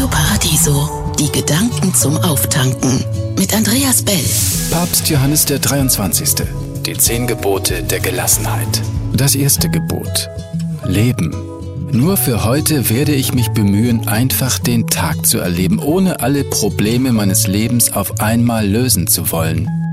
Radio Paradiso, die Gedanken zum Auftanken mit Andreas Bell. Papst Johannes der 23. Die 10 Gebote der Gelassenheit. Das erste Gebot: Leben. Nur für heute werde ich mich bemühen, einfach den Tag zu erleben, ohne alle Probleme meines Lebens auf einmal lösen zu wollen.